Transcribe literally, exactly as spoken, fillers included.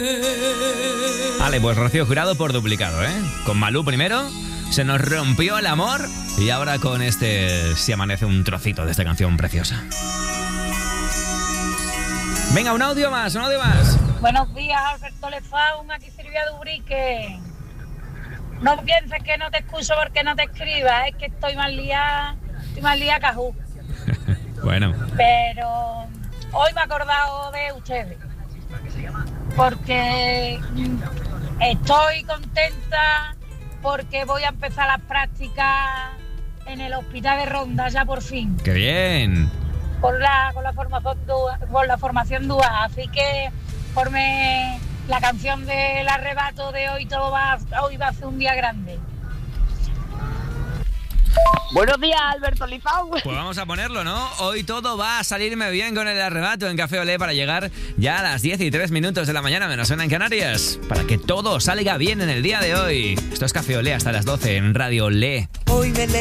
Vale, pues Rocío Jurado por duplicado, ¿eh? Con Malú primero, se nos rompió el amor y ahora con este Si amanece, un trocito de esta canción preciosa. Venga, un audio más, un audio más. Buenos días, Alberto Lefaun, aquí Silvia Dubrique. No pienses que no te excuso porque no te escribas, es que estoy más liada, estoy más liada cajú. Bueno. Pero hoy me he acordado de ustedes, porque estoy contenta porque voy a empezar las prácticas en el hospital de Ronda ya por fin. ¡Qué bien! Con la, con la formación dual, con la formación dual, así que forme la canción del arrebato de hoy todo va, hoy va a ser un día grande. Buenos días, Alberto Lifau. Pues vamos a ponerlo, ¿no? Hoy todo va a salirme bien con el arrebato en Café Olé para llegar ya a las diez y tres minutos de la mañana, menos una en Canarias, para que todo salga bien en el día de hoy. Esto es Café Olé hasta las doce en Radio Olé. Hoy me